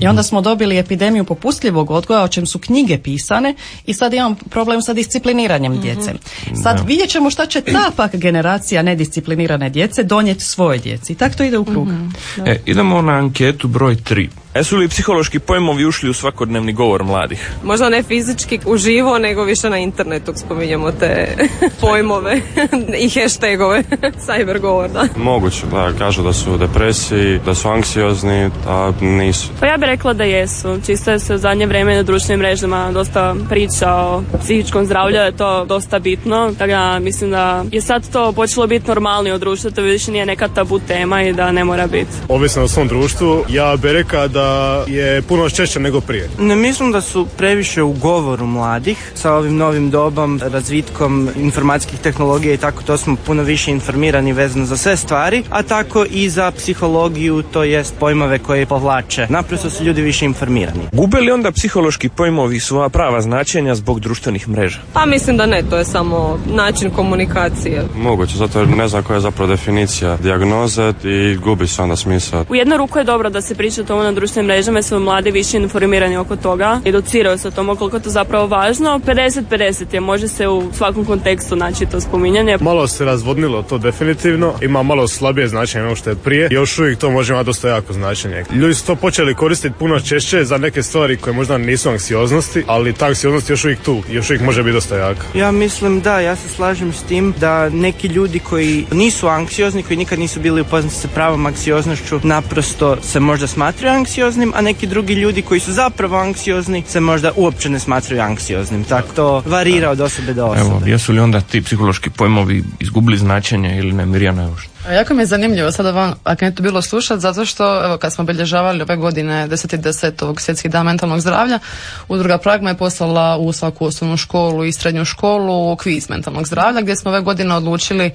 I onda smo dobili epidemiju popustljivog odgoja, o čem su knjige pisane, i sad imam problem sa discipliniranjem djece. Sad vidjet ćemo šta će ta pak generacija nedisciplinirane djece donijeti svojoj djeci. I tako to ide u krug. Idemo na anketu broj 3. Jesu li psihološki pojmovi ušli u svakodnevni govor mladih? Možda ne fizički uživo, nego više na internetu spominjemo te pojmove i hashtagove, cyber govor, da. Moguće, da, kažu da su u depresiji, da su anksiozni, a nisu. Pa ja bih rekla da jesu. Čisto se u zadnje vrijeme na društvenim mrežama dosta priča o psihičkom zdravlju, je to dosta bitno. Tako da mislim da je sad to počelo biti normalnije u društvu, to više nije neka tabu tema i da ne mora biti. Ovisno o svom društvu, ja bih rekao da je puno češće nego prije. Ne mislim da su previše u govoru mladih sa ovim novim dobom, razvitkom informacijskih tehnologija i tako, to smo puno više informirani vezano za sve stvari, a tako i za psihologiju, to jest pojmove koje povlače. Naprosto su ljudi više informirani. Gube li onda psihološki pojmovi svoja prava značenja zbog društvenih mreža? Pa mislim da ne, to je samo način komunikacije. Moguće, zato jer ne znam koja je zapravo definicija dijagnoze i gubi se onda smisao. U jednu ruku je dobro da se priča o tome na društvenim mrežama, su mladi više informirani oko toga, educiraju se o tome koliko je to zapravo važno. 50-50 je, može se u svakom kontekstu naći to spominjanje. Malo se razvodnilo to definitivno, ima malo slabije značenje nego što je prije, još uvijek to može imati dosta jako značenje. Ljudi su to počeli koristiti puno češće za neke stvari koje možda nisu anksioznosti, ali ta anksioznost još uvijek tu, još uvijek može biti dosta jaka. Ja mislim da, ja se slažem s tim da neki ljudi koji nisu anksiozni, koji nikad nisu bili upoznati sa pravom anksioznošću, naprosto se možda smatraju anksioznim, a neki drugi ljudi koji su zapravo anksiozni se možda uopće ne smatraju anksioznim. Tako to varira od osobe do osobe. Evo, jesu li onda ti psihološki pojmovi izgubili značenje ili ne? Mirjana, evo što? Jako mi je zanimljivo sada vam, ako je to bilo slušati, zato što, evo, kad smo obilježavali ove godine 10.10. Svjetski dan mentalnog zdravlja, Udruga Pragma je poslala u svaku osnovnu školu i srednju školu kviz mentalnog zdravlja, gdje smo ove godine odlučili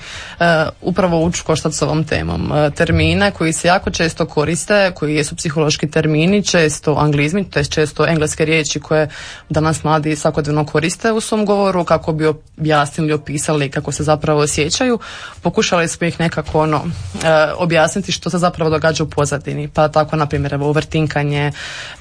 upravo ući koštac s ovom temom. Termine koji se jako često koriste, koji jesu psihološki termini, često anglizmi, to je često engleske riječi koje danas mladi svakodnevno koriste u svom govoru, kako bi objasnili, opisali kako se zapravo osjećaju. Pokušali smo ih nekako objasniti što se zapravo događa u pozadini. Pa tako, na primjer, overtinkanje,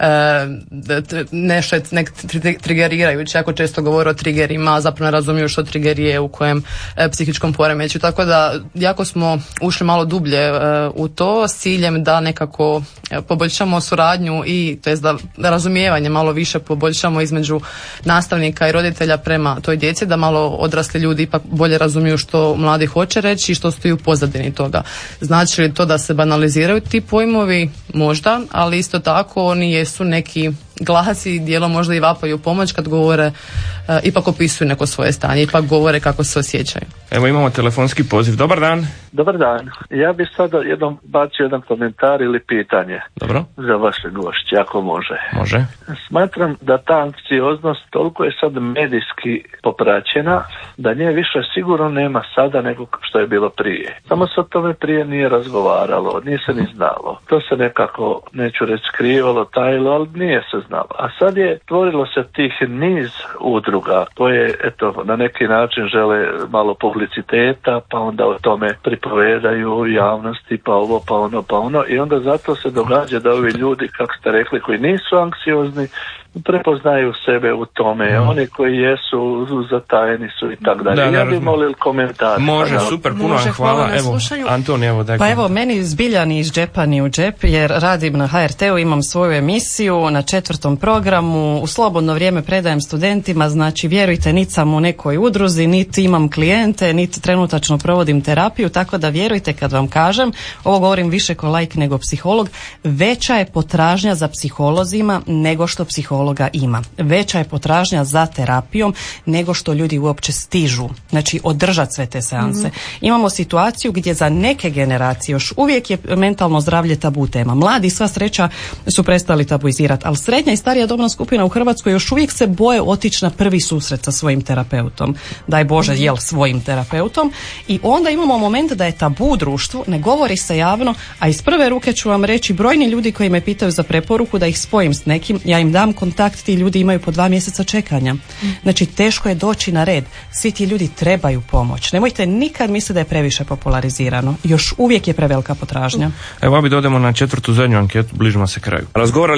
nešto je trigerirajuće, jako često govore o triggerima, zapravo ne razumiju što trigger je, u kojem psihičkom poremeću. Tako da, jako smo ušli malo dublje u to s ciljem da nekako poboljšamo suradnju i to jest da razumijevanje malo više poboljšamo između nastavnika i roditelja prema toj djeci, da malo odrasli ljudi ipak bolje razumiju što mladi hoće reći i što stoji u pozadini toga. Znači li to da se banaliziraju ti pojmovi? Možda, ali isto tako oni jesu neki glasi, dijelom možda i vapaju pomoć kad govore, ipak opisuju neko svoje stanje, ipak govore kako se osjećaju. Evo imamo telefonski poziv. Dobar dan. Dobar dan. Ja bih sada bacio jedan komentar ili pitanje. Dobro. Za vaše gošće, ako može. Može. Smatram da ta anksioznost toliko je sad medijski popraćena da nje više sigurno nema sada nego što je bilo prije. Samo se o tome prije nije razgovaralo, nije se ni znalo. To se nekako, neću reći skrivalo, tajilo, ali nije se znalo. A sad je tvorilo se tih niz udruga koje, eto, na neki način žele malo publiciteta, pa onda o tome pripovedaju javnosti, pa ovo, pa ono, i onda zato se događa da ovi ljudi, kako ste rekli, koji nisu anksiozni, prepoznaju sebe u tome. Oni koji jesu zatajeni su i tako dalje. Ja bih molil komentar. Može, super, puno vam hvala. Evo, Anton, evo, dakle. Pa evo, meni zbilja ni iz džepa ni u džep, jer radim na HRT-u, imam svoju emisiju na 4. programu, u slobodno vrijeme predajem studentima, znači vjerujte, niti sam u nekoj udruzi, niti imam klijente, niti trenutačno provodim terapiju, tako da vjerujte kad vam kažem, ovo govorim više ko laik nego psiholog, veća je potražnja za psiholozima nego što psihologa ima. Veća je potražnja za terapijom nego što ljudi uopće stižu, znači održati sve te seanse. Imamo situaciju gdje za neke generacije još uvijek je mentalno zdravlje tabu tema. Mladi, sva sreća, su prestali tabuizirati, ali srednja i starija dobna skupina u Hrvatskoj još uvijek se boje otići na prvi susret sa svojim terapeutom. Daj Bože, svojim terapeutom. I onda imamo moment da je tabu u društvu, ne govori se javno, a iz prve ruke ću vam reći, brojni ljudi koji me pitaju za preporuku da ih spojim s nekim, ja im dam kontakt, ti ljudi imaju po 2 mjeseca čekanja. Znači, teško je doći na red. Svi ti ljudi trebaju pomoć. Nemojte nikad misliti da je previše popularizirano. Još uvijek je prevelika potražnja. Evo, bi dodemo na 4. zadnju anketu, bližimo se kraju.